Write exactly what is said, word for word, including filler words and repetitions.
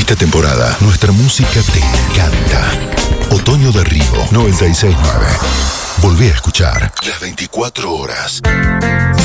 Esta temporada, nuestra música te encanta. Otoño de Río noventa y seis nueve. Volvé a escuchar las veinticuatro horas.